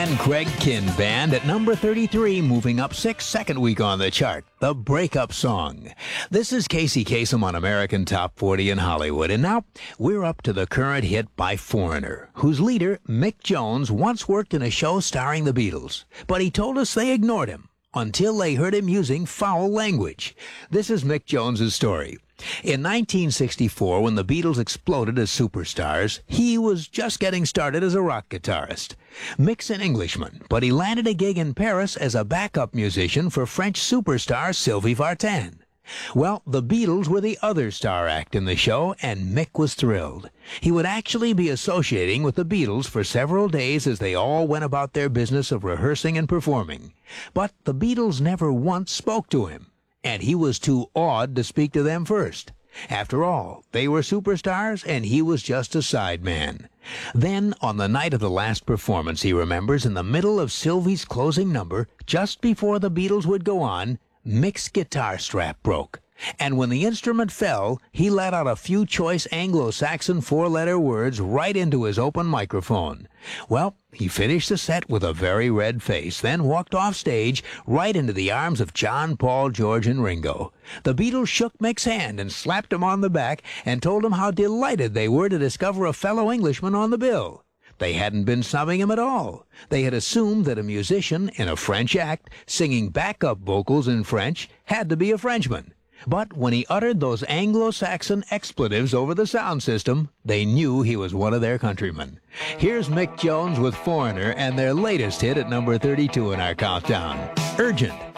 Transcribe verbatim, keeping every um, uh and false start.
And Greg Kinn Band at number thirty-three, moving up six, second week on the chart, The Breakup Song. This is Casey Kasem on American Top forty in Hollywood. And now we're up to the current hit by Foreigner, whose leader, Mick Jones, once worked in a show starring the Beatles. But he told us they ignored him until they heard him using foul language. This is Mick Jones's story. In nineteen sixty-four, when the Beatles exploded as superstars, he was just getting started as a rock guitarist. Mick's an Englishman, but he landed a gig in Paris as a backup musician for French superstar Sylvie Vartan. Well, the Beatles were the other star act in the show, and Mick was thrilled. He would actually be associating with the Beatles for several days as they all went about their business of rehearsing and performing. But the Beatles never once spoke to him, and he was too awed to speak to them first. After all, they were superstars, and he was just a sideman. Then, on the night of the last performance, he remembers, in the middle of Sylvie's closing number, just before the Beatles would go on, Mick's guitar strap broke. And when the instrument fell, he let out a few choice Anglo-Saxon four-letter words right into his open microphone. Well, he finished the set with a very red face, then walked off stage right into the arms of John, Paul, George, and Ringo. The Beatles shook Mick's hand and slapped him on the back and told him how delighted they were to discover a fellow Englishman on the bill. They hadn't been snubbing him at all. They had assumed that a musician in a French act singing backup vocals in French had to be a Frenchman. But when he uttered those Anglo-Saxon expletives over the sound system, they knew he was one of their countrymen. Here's Mick Jones with Foreigner and their latest hit at number thirty-two in our countdown, Urgent.